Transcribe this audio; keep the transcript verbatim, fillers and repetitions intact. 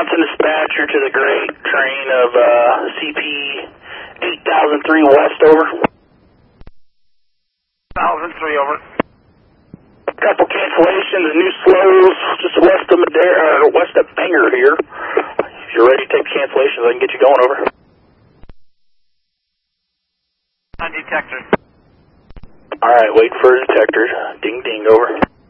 Wisconsin dispatcher to the great train of uh, C P eight thousand three West, over. one thousand three, over. Couple cancellations, new slows just west of Madera, or west of Bangor here. If you're ready to take the cancellations, I can get you going, over. On detector. All right, wait for a detector. Ding, ding, over.